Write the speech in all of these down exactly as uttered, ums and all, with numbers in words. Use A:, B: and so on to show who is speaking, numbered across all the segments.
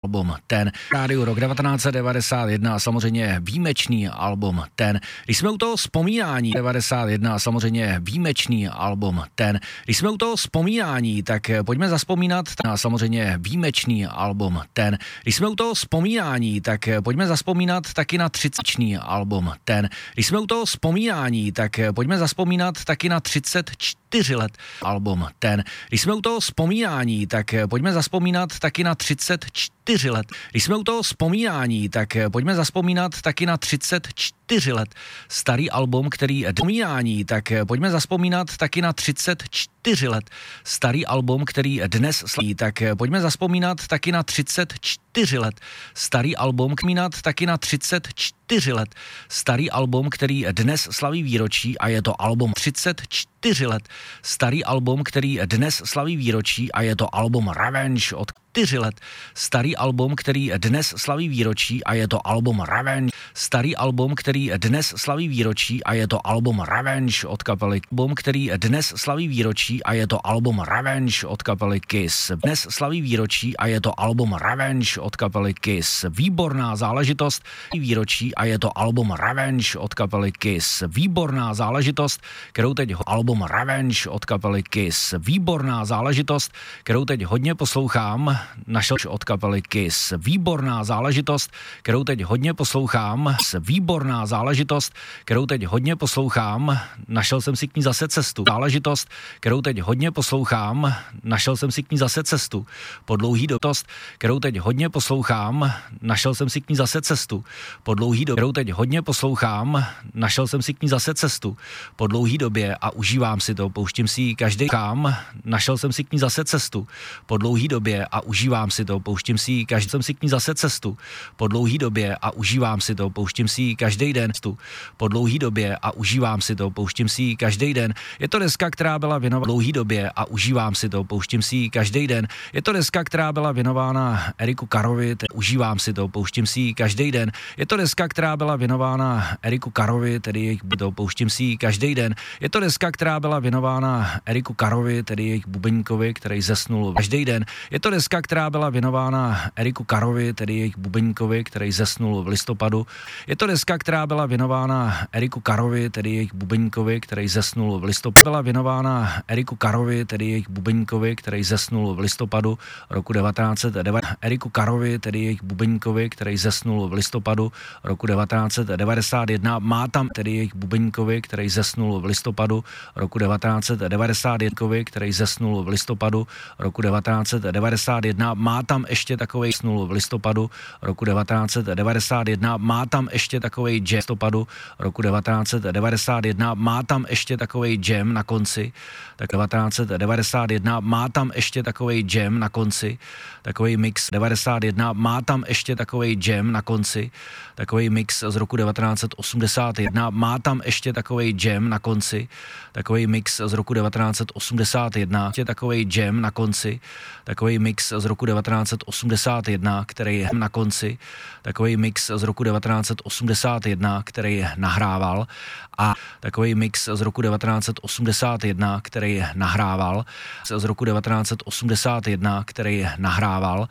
A: album Ten. Rádiu rok devatenáct set devadesát jedna, samozřejmě výjimečný album Ten. Když jsme u toho vzpomínání devadesát jedna, samozřejmě výjimečný album Ten. Když jsme u toho vzpomínání, tak pojďme zazpomínat na samozřejmě výjimečný album Ten. Když jsme u toho vzpomínání, tak pojďme zazpomínat taky na třicetičný album Ten. Když jsme u toho vzpomínání, tak pojďme zazpomínat taky na třicet čtyři let album Ten. Když jsme u toho vzpomínání, tak pojďme zazpomínat taky na třicet čtyři let. Když jsme u toho vzpomínání, tak pojďme zazpomínat taky na třicet čtyři let starý album, který vzpomínání, tak pojďme zazpomínat taky na třicet čtyři let starý album, který dnes slaví, tak pojďme zazpomínat taky na třicet čtyři let starý album, kmínat taky na třicet čtyři let starý album, který dnes slaví výročí a je to album třicet čtyři let starý album, který dnes slaví výročí a je to album Revenge od čtyři let starý album, který dnes slaví výročí a je to album Revenge starý album, který dnes slaví výročí a je to album Revenge od kapely album, který dnes slaví výročí a je to album Revenge od kapely Kiss. Dnes slaví výročí a je to album Revenge od kapely Kiss. Výborná záležitost výročí a je to album Revenge od kapely Kiss. Výborná záležitost, kterou teď album Revenge od kapely Kiss. Výborná záležitost, kterou teď hodně poslouchám, našel od kapely Kiss. Výborná záležitost, kterou teď hodně poslouchám. Výborná záležitost, kterou teď hodně poslouchám. Našel jsem si k ní zase cestu. Záležitost, kterou teď hodně poslouchám. Našel jsem si k ní zase cestu. Po dlouhý dotost, kterou teď hodně poslouchám. Našel jsem si k ní zase cestu. Po dlouhý době, kterou teď hodně poslouchám. Našel jsem si k ní zase cestu. Po dlouhý době a užívám si to. Pouštím si ji každý chám. Našel jsem si k ní zase cestu. Po dlouhý době a užívám si to, pouštím si ji každý, jsem si k ní zase cestu po dlouhý době a užívám si to, pouštím si ji každý den, po dlouhý době a užívám si to, pouštím si ji každý den. Je to deska, která byla věnována dlouhý době a užívám si to, pouštím si ji každý den. Je to deska, která byla věnována Eriku Carrovi, užívám si to, pouštím si ji každý den. Je to deska, která byla věnována Eriku Carrovi, tedy jejich to, pouštím si ji každý den. Je to deska, která byla věnována Eriku Carrovi, tedy jejich bubeníkovi, který zesnul každý den. Je to deska, která byla věnována Eriku Carrovi, tedy jejich bubeníkovi, který zesnul v listopadu. Je to deska, která byla věnována Eriku Carrovi, tedy jejich bubeníkovi, který zesnul v listopadu. Byla věnována Eriku Carrovi, tedy jejich bubeníkovi, který zesnul v listopadu roku devatenáct set devadesát. Eriku Carrovi, tedy jejich bubeníkovi, který zesnul v listopadu roku devatenáct set devadesát jedna. Má tam tedy jejich bubeníkovi, který zesnul v listopadu roku devatenáct set devadesát jedna, který zesnul v listopadu roku devatenáct set devadesát jedna. Má tam ještě takovej snul v listopadu roku devatenáct set devadesát jedna. Má tam ještě takovej jam listopadu roku devatenáct set devadesát jedna. Má tam ještě takovej jam na konci. Tak devatenáct set devadesát jedna. Má tam ještě takovej jam na konci. Takovej mix devadesát jedna. Má tam ještě takovej jam na konci. Takovej mix z roku devatenáct set osmdesát jedna. Má tam ještě takovej jam na konci. Takovej mix z roku devatenáct set osmdesát jedna. Ještě takovej jam na konci. Takovej mix z roku devatenáct set osmdesát jedna, který je na konci, takový mix z roku devatenáct set osmdesát jedna, který nahrával a takový mix z roku devatenáct set osmdesát jedna, který nahrával z roku devatenáct set osmdesát jedna, který nahrával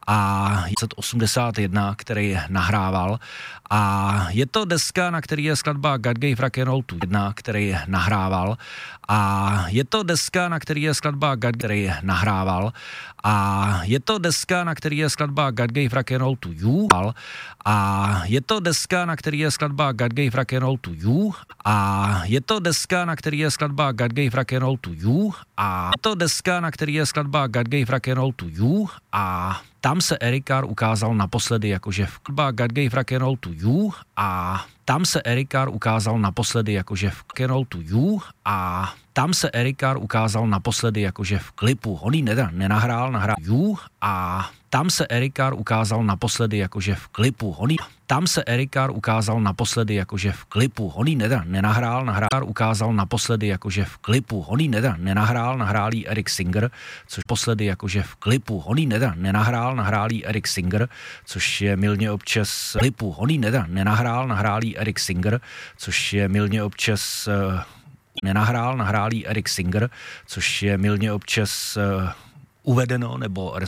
A: a set osmdesát jedna, který nahrával a je to deska, na který je skladba God Gave Rock and Roll to jedna, který nahrával a je to deska, na který je skladba God, který nahrával a je to deska, na který je skladba God Gave Rock and Roll to You a je to deska, na který je skladba God Gave Rock and Roll to You a je to deska, na který je skladba God Gave Rock and Roll to You a je to deska, na který je skladba God Gave Rock and Roll to You a tam se Eric Carr ukázal naposledy jakože v skladba God Gave Rock and Roll to You a tam se Eric Carr ukázal naposledy jakože v Rock and Roll to You a tam se Eric Carr ukázal naposledy jakože v klipu. On ji nenahrál, nahrál You a tam se Eric Carr ukázal naposledy jakože v klipu. On ji, tam se Eric Carr ukázal naposledy jakože v klipu. On ji nenahrál, nahrál, ukázal naposledy jakože v klipu. On ji nenahrál, nahrál ji Eric Singer, což posledy jakože v klipu. On ji nenahrál, nahrál ji Eric Singer, což je mylně občas klipu. On ji nenahrál, nahrál ji Eric Singer, což je mylně občas nenahrál, nahrál ji Eric Singer, což je mylně občas uh, uvedeno nebo